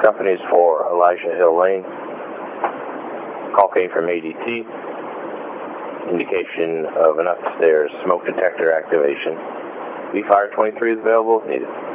Company is for Elijah Hill Lane. Call came from ADT. Indication of an upstairs smoke detector activation. V-Fire 23 is available if needed.